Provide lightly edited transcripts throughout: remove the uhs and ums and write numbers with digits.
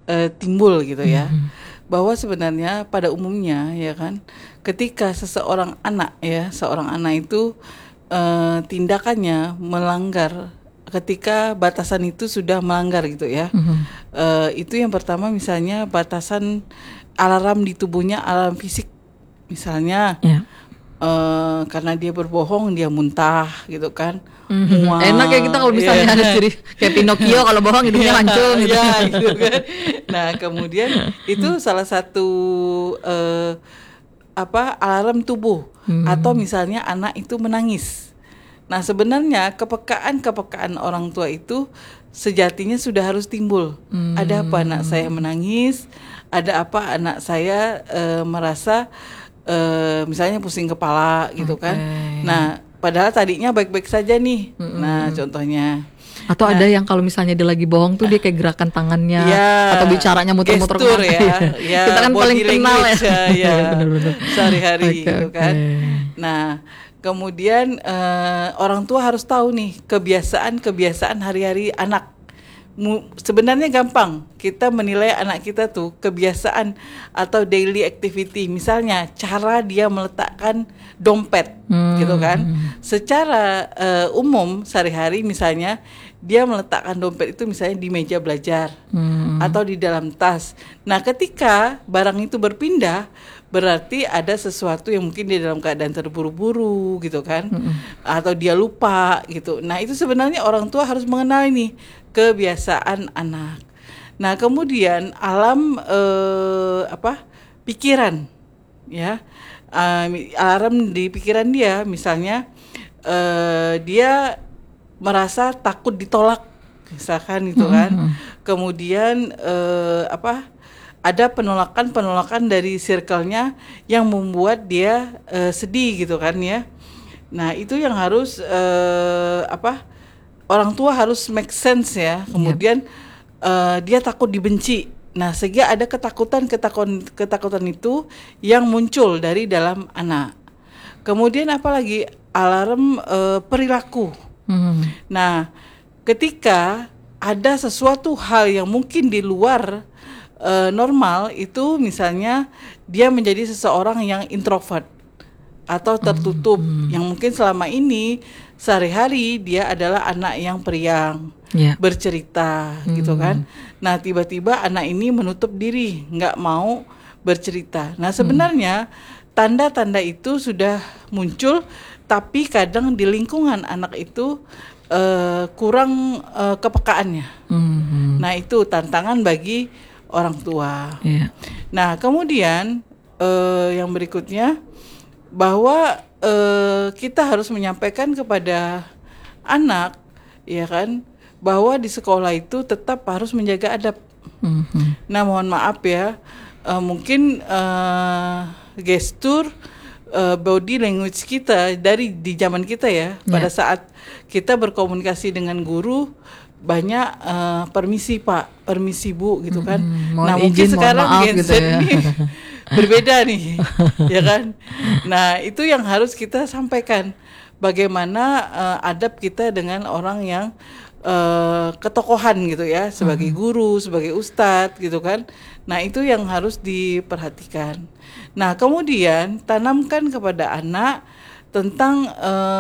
timbul gitu ya. Bahwa sebenarnya pada umumnya ya kan, ketika seorang anak itu tindakannya melanggar, ketika batasan itu sudah melanggar gitu ya. Itu yang pertama, misalnya batasan alarm di tubuhnya, alarm fisik misalnya. Karena dia berbohong, dia muntah gitu kan. Mual. Enak ya kita kalau misalnya ada ciri kayak Pinocchio, kalau bohong hidungnya mancung gitu. Gitu kan. Nah kemudian itu salah satu alarm tubuh. Atau misalnya anak itu menangis. Nah sebenarnya kepekaan orang tua itu sejatinya sudah harus timbul. Ada apa anak saya menangis? Ada apa anak saya merasa misalnya pusing kepala gitu kan. Nah padahal tadinya baik-baik saja nih. Nah contohnya. Atau ada yang kalau misalnya dia lagi bohong tuh dia kayak gerakan tangannya atau bicaranya muter-muter gestur ya. Kita kan paling kenal ya. Sehari-hari gitu kan. Nah kemudian orang tua harus tahu nih kebiasaan hari-hari anak. Sebenarnya gampang kita menilai anak kita tuh kebiasaan atau daily activity, misalnya cara dia meletakkan dompet gitu kan. Secara umum sehari-hari misalnya dia meletakkan dompet itu misalnya di meja belajar atau di dalam tas. Nah ketika barang itu berpindah, berarti ada sesuatu yang mungkin dia dalam keadaan terburu-buru gitu kan, atau dia lupa gitu. Nah itu sebenarnya orang tua harus mengenal ini kebiasaan anak. Nah kemudian alarm pikiran ya, alarm di pikiran dia, misalnya dia merasa takut ditolak misalkan gitu kan. Kemudian ada penolakan dari circle-nya yang membuat dia sedih gitu kan ya. Nah itu yang harus orang tua harus make sense ya. Kemudian dia takut dibenci. Nah sehingga ada ketakutan itu yang muncul dari dalam anak. Kemudian apalagi alarm perilaku. Nah ketika ada sesuatu hal yang mungkin di luar normal, itu misalnya dia menjadi seseorang yang introvert atau tertutup, yang mungkin selama ini sehari-hari dia adalah anak yang periang, bercerita gitu kan. Nah tiba-tiba anak ini menutup diri, nggak mau bercerita. Nah sebenarnya tanda-tanda itu sudah muncul, tapi kadang di lingkungan anak itu kurang kepekaannya. Nah itu tantangan bagi orang tua. Nah kemudian yang berikutnya, bahwa kita harus menyampaikan kepada anak ya kan, bahwa di sekolah itu tetap harus menjaga adab. Nah mohon maaf ya, mungkin gestur body language kita di zaman kita ya, pada saat kita berkomunikasi dengan guru banyak permisi Pak, permisi Bu gitu kan. Nah mungkin sekarang Gen Z ini berbeda nih ya kan. Nah itu yang harus kita sampaikan, bagaimana adab kita dengan orang yang ketokohan gitu ya, sebagai guru, sebagai ustadz gitu kan. Nah itu yang harus diperhatikan. Nah kemudian tanamkan kepada anak tentang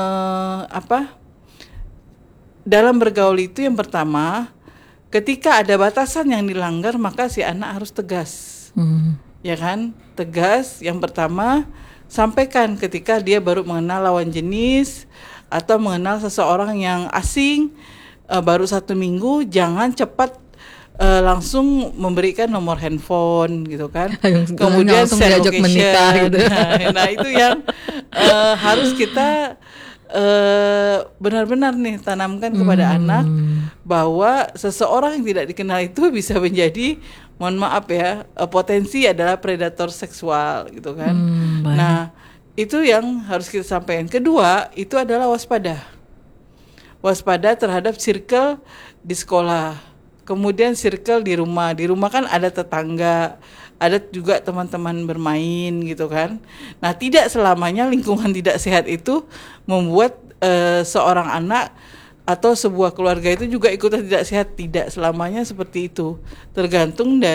dalam bergaul itu, yang pertama, ketika ada batasan yang dilanggar maka si anak harus tegas. Ya kan, tegas. Yang pertama, sampaikan ketika dia baru mengenal lawan jenis atau mengenal seseorang yang asing, baru 1 minggu, jangan cepat langsung memberikan nomor handphone gitu kan. Kemudian share location. Gitu. Nah itu yang harus kita benar-benar nih tanamkan kepada anak, bahwa seseorang yang tidak dikenal itu bisa menjadi, mohon maaf ya, potensi adalah predator seksual gitu kan. Nah itu yang harus kita sampaikan. Kedua itu adalah waspada terhadap circle di sekolah, kemudian circle di rumah. Di rumah kan ada tetangga, ada juga teman-teman bermain gitu kan. Nah tidak selamanya lingkungan tidak sehat itu membuat seorang anak atau sebuah keluarga itu juga ikutan tidak sehat. Tidak selamanya seperti itu, tergantung dari